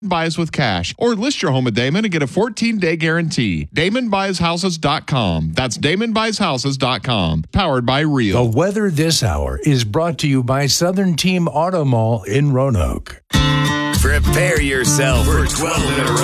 Buy us with cash or list your home at Damon and get a 14-day guarantee. DamonBuysHouses.com. That's DamonBuysHouses.com. Powered by The Real. weather this hour is brought to you by Southern Team Auto Mall in Roanoke. Prepare yourself for 12 in a row.